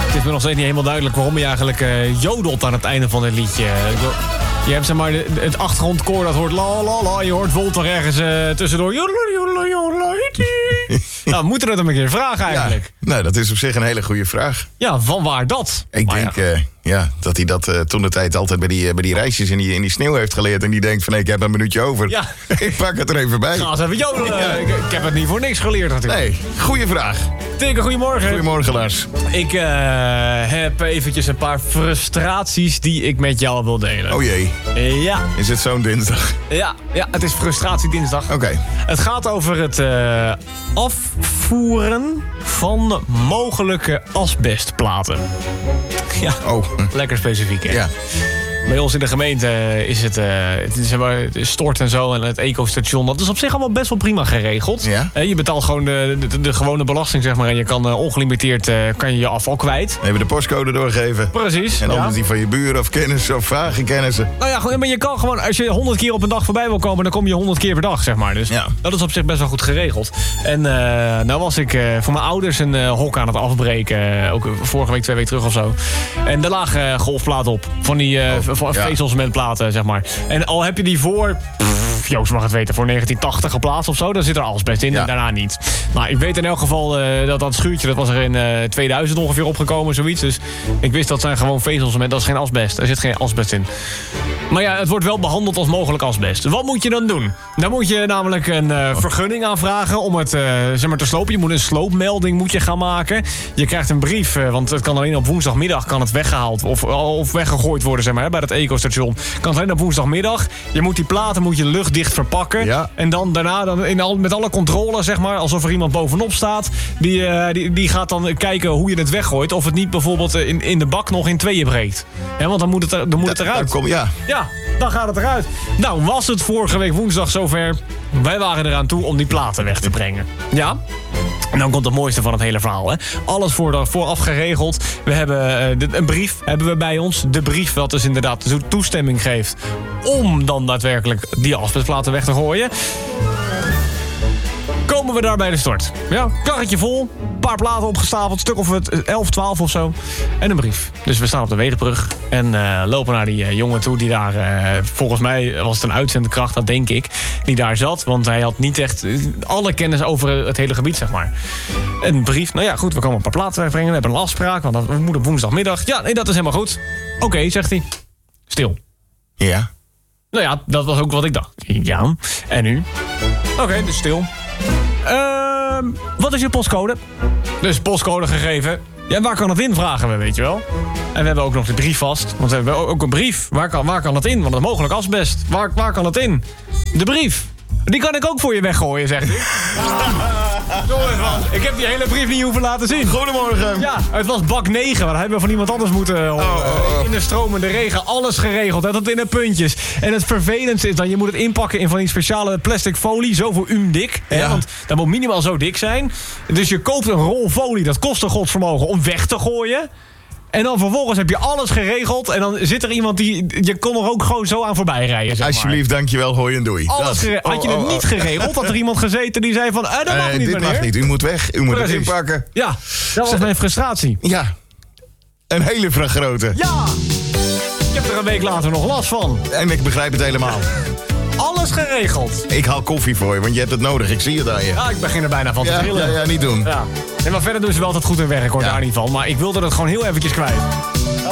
Het is me nog steeds niet helemaal duidelijk waarom je eigenlijk jodelt aan het einde van het liedje. Je hebt zeg maar het achtergrondkoor dat hoort la la la. Je hoort Wolter ergens tussendoor. Nou, we moeten het hem een keer vragen eigenlijk. Ja, nou, dat is op zich een hele goede vraag. Ja, van waar dat? Ik denk dat hij dat toen de tijd altijd bij die reisjes in die sneeuw heeft geleerd. En die denkt van, ik heb een minuutje over. Ja. Ik pak het er even bij. Ga eens even jodelen. Ja. Ik heb het niet voor niks geleerd natuurlijk. Nee, goede vraag. Tinker, goedemorgen. Goedemorgen, Lars. Ik heb eventjes een paar frustraties die ik met jou wil delen. Oh jee. Ja. Is het zo'n dinsdag? Ja, het is frustratiedinsdag. Oké. Het gaat over het afvoeren van mogelijke asbestplaten. Ja, lekker specifiek, hè? Ja. Bij ons in de gemeente is het stort en zo en het ecostation. Dat is op zich allemaal best wel prima geregeld. Ja? Je betaalt gewoon de gewone belasting, zeg maar. En je kan ongelimiteerd kan je afval kwijt. Even de postcode doorgeven. Precies. En anders die van je buren of kennissen of vragen kennissen. Nou ja, maar je kan gewoon, als je 100 keer op een dag voorbij wil komen, dan kom je 100 keer per dag, zeg maar. Dus dat is op zich best wel goed geregeld. En nou was ik voor mijn ouders een hok aan het afbreken. Ook vorige week, 2 weken terug of zo. En daar lagen golfplaten op. Van die vezelcementplaten, zeg maar. En al heb je die voor, Joost mag het weten, voor 1980 geplaatst of zo, dan zit er asbest in en daarna niet. Nou, ik weet in elk geval dat schuurtje, dat was er in 2000 ongeveer opgekomen, zoiets. Dus ik wist dat zijn gewoon vezelcement, dat is geen asbest. Er zit geen asbest in. Maar ja, het wordt wel behandeld als mogelijk asbest. Wat moet je dan doen? Dan moet je namelijk een vergunning aanvragen om het zeg maar te slopen. Je moet een sloopmelding moet je gaan maken. Je krijgt een brief, want het kan alleen op woensdagmiddag kan het weggehaald of weggegooid worden, zeg maar, bij het ecostation. Kan het alleen op woensdagmiddag. Je moet die platen luchtdicht verpakken. Ja. En dan daarna met alle controle, zeg maar, alsof er iemand bovenop staat, die gaat dan kijken hoe je het weggooit. Of het niet bijvoorbeeld in de bak nog in tweeën breekt. Ja, want dan moet het eruit. Ja, dan gaat het eruit. Nou, was het vorige week woensdag zover. Wij waren eraan toe om die platen weg te brengen. Ja. En dan komt het mooiste van het hele verhaal. Hè? Alles vooraf geregeld. We hebben een brief hebben we bij ons. De brief dat dus inderdaad de toestemming geeft om dan daadwerkelijk die asbestplaten weg te gooien. Komen we daar bij de stort. Ja, karretje vol, een paar platen opgestapeld, stuk of 11, 12 of zo. En een brief. Dus we staan op de Wederbrug en lopen naar die jongen toe die daar, volgens mij was het een uitzendkracht, dat denk ik, die daar zat. Want hij had niet echt alle kennis over het hele gebied, zeg maar. Een brief, nou ja, goed, we komen een paar platen wegbrengen. We hebben een afspraak, want we moeten op woensdagmiddag. Ja, nee, dat is helemaal goed. Oké, zegt hij. Stil. Ja. Nou ja, dat was ook wat ik dacht. Ja, en nu? Oké, dus stil. Wat is je postcode? Dus postcode gegeven. Ja, waar kan het in, vragen we, weet je wel. En we hebben ook nog de brief vast. Want we hebben ook een brief. Waar kan het in? Want het is mogelijk asbest. Waar kan het in? De brief. Die kan ik ook voor je weggooien, zegt hij. Sorry, man. Ik heb die hele brief niet hoeven laten zien. Goedemorgen. Ja, het was bak 9. Maar dat hebben we van iemand anders moeten in de stromende regen. Alles geregeld. Hè, tot in de puntjes. En het vervelendste is dan, je moet het inpakken in van die speciale plastic folie. Zo voor dik. Hè, want dat moet minimaal zo dik zijn. Dus je koopt een rol folie. Dat kost een godsvermogen om weg te gooien. En dan vervolgens heb je alles geregeld. En dan zit er iemand die... Je kon er ook gewoon zo aan voorbij rijden, zeg maar. Alsjeblieft, dankjewel, hoi en doei. Had je het niet geregeld? Had er iemand gezeten die zei van... dat mag niet, dit mag niet, u moet weg. U moet het inpakken. Ja, dat was mijn frustratie. Ja, een hele grote. Ja, ik heb er een week later nog last van. En ik begrijp het helemaal. Alles geregeld. Ik haal koffie voor je, want je hebt het nodig. Ik zie het aan je. Ja, ik begin er bijna van te trillen. Ja, niet doen. Ja. En maar verder doen ze wel altijd goed hun werk, hoor, daar niet van. Maar ik wilde het gewoon heel eventjes kwijt.